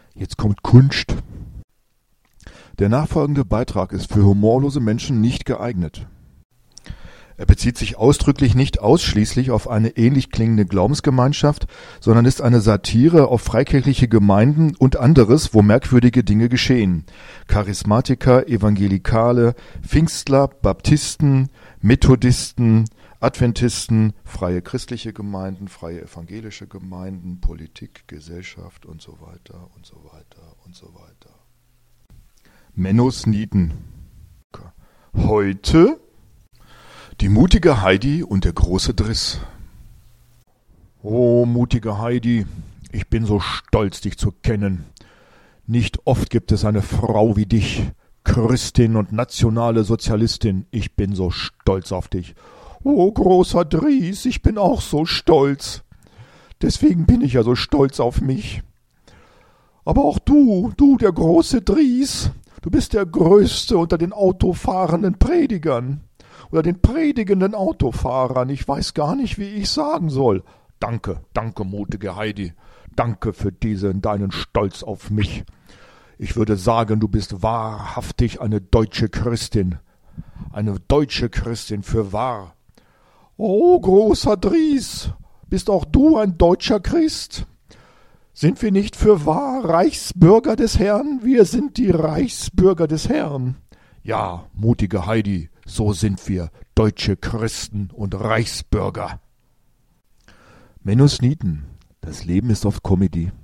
Jetzt kommt Kunst. Der nachfolgende Beitrag ist für humorlose Menschen nicht geeignet. Er bezieht sich ausdrücklich nicht ausschließlich auf eine ähnlich klingende Glaubensgemeinschaft, sondern ist eine Satire auf freikirchliche Gemeinden und anderes, wo merkwürdige Dinge geschehen. Charismatiker, Evangelikale, Pfingstler, Baptisten, Methodisten, Adventisten, freie christliche Gemeinden, freie evangelische Gemeinden, Politik, Gesellschaft und so weiter und so weiter und so weiter. Menno Sneeden. Heute die mutige Heidi und der große Driss. Oh, mutige Heidi, ich bin so stolz, dich zu kennen. Nicht oft gibt es eine Frau wie dich, Christin und nationale Sozialistin. Ich bin so stolz auf dich. Oh, großer Dries, ich bin auch so stolz. Deswegen bin ich ja so stolz auf mich. Aber auch du, der große Dries, du bist der Größte unter den autofahrenden Predigern. Oder den predigenden Autofahrern. Ich weiß gar nicht, wie ich sagen soll. Danke, mutige Heidi. Danke für deinen Stolz auf mich. Ich würde sagen, du bist wahrhaftig eine deutsche Christin. Eine deutsche Christin für wahr. Oh, großer Dries, bist auch du ein deutscher Christ? Sind wir nicht für wahr Reichsbürger des Herrn? Wir sind die Reichsbürger des Herrn. Ja, mutige Heidi, so sind wir, deutsche Christen und Reichsbürger. Menno Sneeden, das Leben ist oft Comedy.